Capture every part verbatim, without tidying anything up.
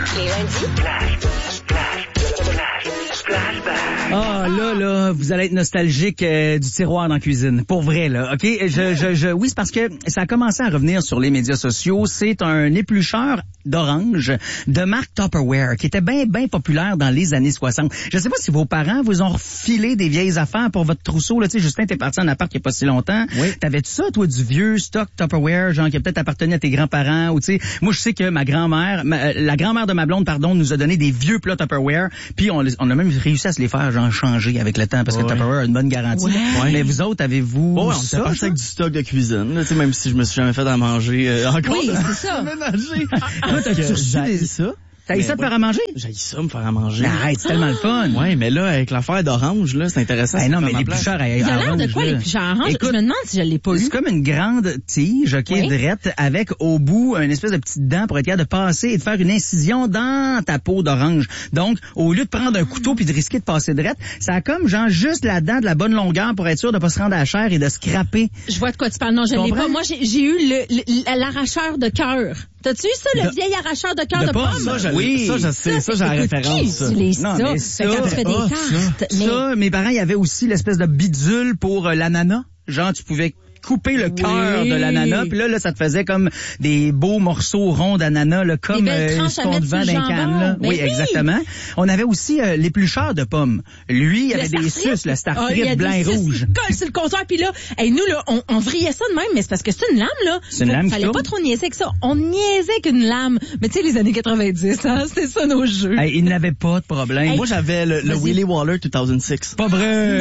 Les lundis, Flash, flash, flash, flashback. Ah, là, là, vous allez être nostalgique euh, du tiroir dans la cuisine. Pour vrai, là, OK? Je, je, je, oui, c'est parce que ça a commencé à revenir sur les médias sociaux. C'est un éplucheur d'orange de marque Tupperware qui était bien, bien populaire dans les années soixante. Je sais pas si vos parents vous ont refilé des vieilles affaires pour votre trousseau. Là, tu sais, Justin, t'es parti en appart il y a pas si longtemps. Oui. T'avais-tu ça, toi, du vieux stock Tupperware, genre qui a peut-être appartenu à tes grands-parents ou tu sais, moi, je sais que ma grand-mère, ma, la grand-mère de ma blonde, pardon, nous a donné des vieux plats Tupperware, puis on, les, on a même réussi à se les faire genre changer avec le temps parce que Ouais. Tupperware a une bonne garantie. Ouais. Mais vous autres, avez-vous Oh, ouais, on ça, s'est parti ça? avec du stock de cuisine, là, tu sais, même si je me suis jamais fait à manger euh, encore. oui, de- c'est ça. ménager. Toi, t'as-tu Que reçu j'haïs des- ça? T'as essayé de faire à manger? J'ai ça me faire à manger. Arrête, c'est tellement le fun. Ouais, mais là, avec l'affaire d'orange, là, c'est intéressant. Hey, non, ça mais fait ma l'éplucheur à Il a l'air de orange, quoi, là. les plus orange? Écoute, Je me demande si je l'ai pas lu. c'est comme une grande tige, OK, Oui. drette, avec au bout une espèce de petite dent pour être capable de passer et de faire une incision dans ta peau d'orange. Donc, au lieu de prendre un couteau puis de risquer de passer drette, ça a comme genre juste la dent de la bonne longueur pour être sûr de pas se rendre à la chair et de scraper. Je vois de quoi tu parles. Non, je Tu l'ai comprends? pas. Moi, j'ai j'ai eu le- le- l'arracheur de cœur. T'as-tu eu ça, le De- vieil arracheur de cœur de de, pommes, pomme? Ça, je, Oui. ça, je sais, ça, j'ai la écoute, référence. Qui ça. utilise Non, ça? mais Fait ça, quand tu fais des hot, tartes. Mais Ça, mes parents, il y avait aussi l'espèce de bidule pour euh, l'ananas. Genre, tu pouvais couper le cœur Oui. de l'ananas, puis là, là, ça te faisait comme des beaux morceaux ronds d'ananas, là, comme belles euh, tranches ce à qu'on mettre te vend sur le d'un canne, jambon. là. Mais Oui, oui. exactement. On avait aussi euh, l'éplucheur de pommes. Lui, il y Le avait des Star Trek? suces, le Star Ah, il y a Trek des blanc et suces rouge. qui collent sur le comptoir, puis là, hey, nous, là, on, on vrillait ça de même, mais c'est parce que c'est une lame, là. C'est une Faut- lame qui Fallait tourne. pas trop niaiser avec ça. On niaisait avec une lame. Mais tu sais, les années quatre-vingt-dix, hein, c'était ça nos jeux. Hey, il n'avait pas de problème. Moi, j'avais le, le Vas-y. Willy Waller deux mille six. Pas vrai!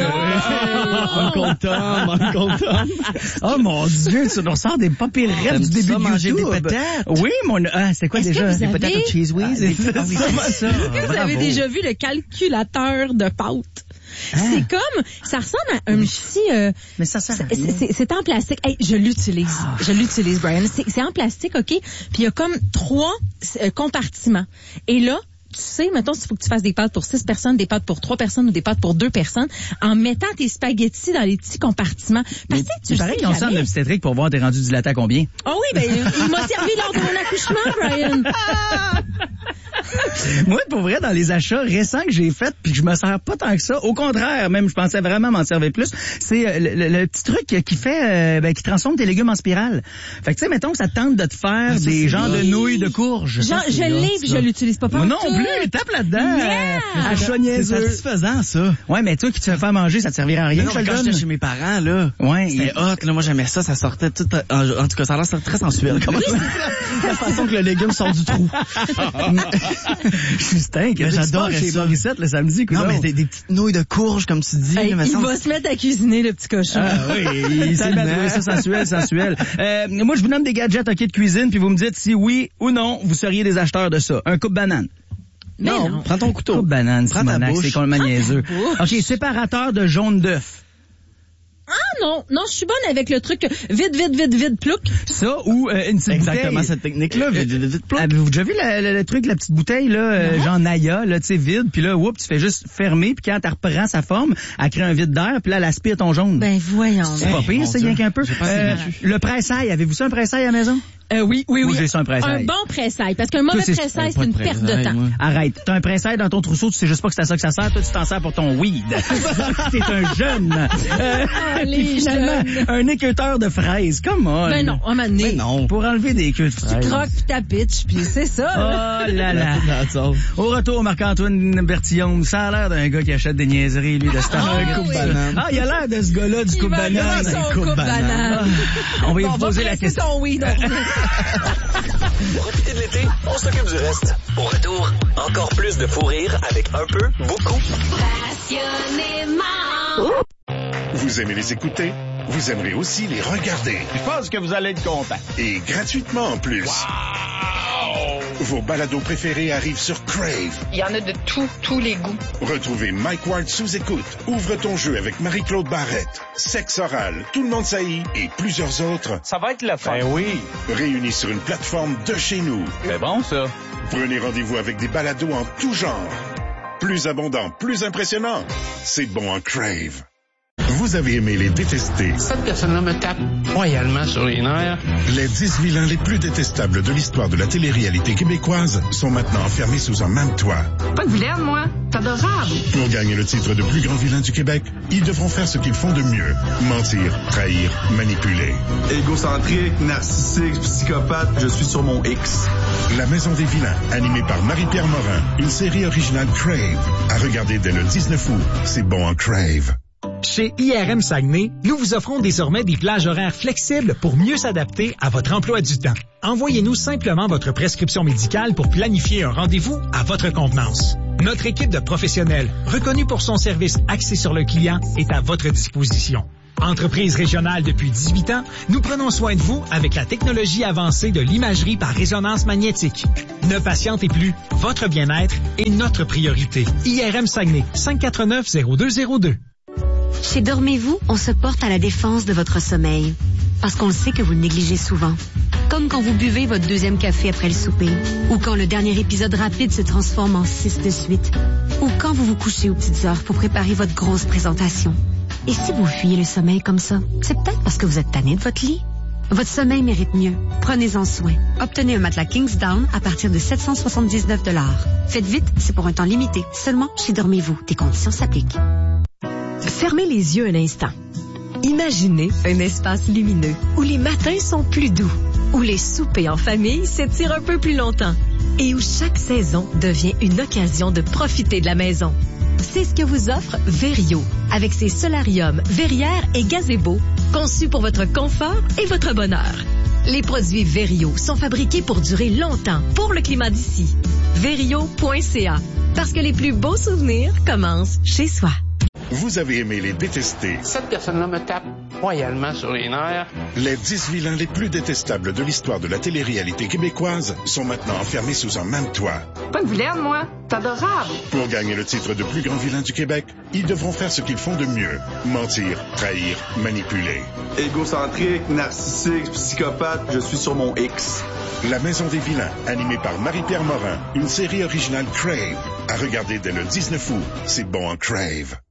Uncle Tom, Uncle Tom. Oh mon Dieu, tu nous ressors des pas pires rêves du T'aimes début ça, de manger YouTube. des patates? Oui, mon... Ah, c'est quoi Est-ce déjà? que vous Des avez- patates au cheese whiz? Ah, des- Ah oui, c'est ça. Est-ce que vous avez Bravo. déjà vu le calculateur de pâtes? C'est comme, ça ressemble à un petit, euh, Mais ça sert à c'est- rien. c'est c'est en plastique. Hey, je l'utilise. Je l'utilise, Brian. C'est c'est en plastique, OK? Puis il y a comme trois euh, compartiments. Et là, tu sais, mettons, s'il faut que tu fasses des pâtes pour six personnes, des pâtes pour trois personnes ou des pâtes pour deux personnes, en mettant tes spaghettis dans les petits compartiments. Parce que tu Il le paraît sais qu'ils ont ça en jamais. obstétrique pour voir t'es rendu dilaté à combien. Ah oui, ben, il m'a servi lors de mon accouchement, Brian. Moi, pour vrai, dans les achats récents que j'ai faits, puis que je me sers pas tant que ça, au contraire, même, je pensais vraiment m'en servir plus, c'est euh, le, le- le petit truc qui fait, euh, ben, qui transforme tes légumes en spirale. Fait que, tu sais, mettons que ça te tente de te faire Ah, ça, des c'est genres bon. de nouilles de courge. Genre, je l'ai, puis je l'utilise pas. Moi non partout. plus, tape là-dedans. Yeah! À C'est chognaiseux. satisfaisant, ça. Ouais, mais toi qui te fais faire manger, ça te servira à rien, Mais non, je te mais le quand donne. j'étais chez mes parents, là, Ouais, c'était il- hot, là, moi j'aimais ça, ça sortait tout, en, en tout cas, ça a l'air très sensuel. Comment la façon que le légume sort du trou. Justin, Mais qu'est-ce que tu j'adorais fais chez ça. Morissette le samedi, Non, coudonc? mais des, des petites nouilles de courge, comme tu dis. Hey, là, me il semble- va se mettre à cuisiner, le petit cochon. Ah oui, il s'est mis à trouver ça sensuel, sensuel. Euh, moi, je vous donne des gadgets, OK, de cuisine, puis vous me dites si oui ou non, vous seriez des acheteurs de ça. Un coupe-banane. Mais non, non. prends ton couteau. Coupe-banane, Prends ta Simonac, bouche. c'est complètement niaiseux. bouche. OK, séparateur de jaune d'œuf. Ah non, non, je suis bonne avec le truc vite, vite, vite, vite, plouc. Ça, ou euh, une petite Exactement bouteille. cette technique-là. vite, vite, vite, plouc. Avez-vous déjà vu le, le- le truc, la petite bouteille, là, euh, genre Naya, là, tu sais, vide, puis là, whoop, tu fais juste fermer, puis quand elle reprend sa forme, elle crée un vide d'air, puis là, elle aspire ton jaune. Ben voyons. c'est pas hey, pire, mon ça, Dieu. rien qu'un peu. J'ai pas Euh, essayé. le pressail, avez-vous ça, un pressail à la maison? Euh, oui, oui, Moi, oui. j'ai ça, un pressail. Un bon pressail, parce qu'un mauvais Toi, c'est- pressail, Pas c'est de une perte de pressail, temps. moi. Arrête, t'as un pressail dans ton trousseau, tu sais juste pas que c'est à ça que ça sert, toi tu t'en sers pour ton weed. T'es un jeune. Euh, Ah, les puis finalement, jeunes. un équeuteur de fraises, come on. Ben non, à un moment donné, Mais non. Pour enlever des queues de fraises. tu croques pis ta bitch, puis c'est ça. là. Oh là là. That's all. Au retour, Marc-Antoine Bertillon, ça a l'air d'un gars qui achète des niaiseries, lui, de Star Ah, Trek. oui. Banane. Ah, il a l'air de ce gars-là du Il coupe va banane. aller son un coupe coupe banane. On va lui Bon, poser la presser question. ton weed. Profitez de l'été, on s'occupe du reste. Au retour, encore plus de fou rire avec un peu, beaucoup. Vous aimez les écouter? Vous aimerez aussi les regarder. Je pense que vous allez être content. Et gratuitement en plus. Vos balados préférés arrivent sur Crave. Il y en a de tous, tous les goûts. Retrouvez Mike Ward sous écoute. Ouvre ton jeu avec Marie-Claude Barrette. Sexe oral, Tout le monde saillit et plusieurs autres Ça va être le fun. Ben oui. réunis sur une plateforme de chez nous. C'est bon, ça. Prenez rendez-vous avec des balados en tout genre. Plus abondant, plus impressionnant. C'est bon en Crave. Vous avez aimé les détester. Cette personne-là me tape. royalement sur les nerfs. Les dix vilains les plus détestables de l'histoire de la télé-réalité québécoise sont maintenant enfermés sous un même toit. Pas de vilaine, moi. C'est adorable. Pour gagner le titre de plus grand vilain du Québec, ils devront faire ce qu'ils font de mieux. Mentir, trahir, manipuler. Égocentrique, narcissique, psychopathe, je suis sur mon X. La Maison des vilains, animée par Marie-Pierre Morin, une série originale Crave. À regarder dès le dix-neuf août. C'est bon en Crave. Chez I R M Saguenay, nous vous offrons désormais des plages horaires flexibles pour mieux s'adapter à votre emploi du temps. Envoyez-nous simplement votre prescription médicale pour planifier un rendez-vous à votre convenance. Notre équipe de professionnels, reconnue pour son service axé sur le client, est à votre disposition. Entreprise régionale depuis dix-huit ans, nous prenons soin de vous avec la technologie avancée de l'imagerie par résonance magnétique. Ne patientez plus, votre bien-être est notre priorité. I R M Saguenay, cinq quatre neuf zéro deux zéro deux. Chez Dormez-vous, on se porte à la défense de votre sommeil. Parce qu'on le sait que vous le négligez souvent. Comme quand vous buvez votre deuxième café après le souper. Ou quand le dernier épisode rapide se transforme en six de suite. Ou quand vous vous couchez aux petites heures pour préparer votre grosse présentation. Et si vous fuyez le sommeil comme ça, c'est peut-être parce que vous êtes tanné de votre lit. Votre sommeil mérite mieux. Prenez-en soin. Obtenez un matelas Kingsdown à partir de sept cent soixante-dix-neuf dollars. Faites vite, c'est pour un temps limité. Seulement chez Dormez-vous. Des conditions s'appliquent. Fermez les yeux un instant. Imaginez un espace lumineux où les matins sont plus doux, où les soupers en famille s'étirent un peu plus longtemps et où chaque saison devient une occasion de profiter de la maison. C'est ce que vous offre Verio, avec ses solariums, verrières et gazebos, conçus pour votre confort et votre bonheur. Les produits Verio sont fabriqués pour durer longtemps, pour le climat d'ici. Verio point c a, parce que les plus beaux souvenirs commencent chez soi. Vous avez aimé les détester. Cette personne-là me tape royalement sur les nerfs. Les dix vilains les plus détestables de l'histoire de la télé-réalité québécoise sont maintenant enfermés sous un même toit. Pas de vilaine, moi. C'est adorable. Pour gagner le titre de plus grand vilain du Québec, ils devront faire ce qu'ils font de mieux. Mentir, trahir, manipuler. Égocentrique, narcissique, psychopathe, je suis sur mon X. La Maison des vilains, animée par Marie-Pierre Morin, une série originale Crave. À regarder dès le dix-neuf août. C'est bon en Crave.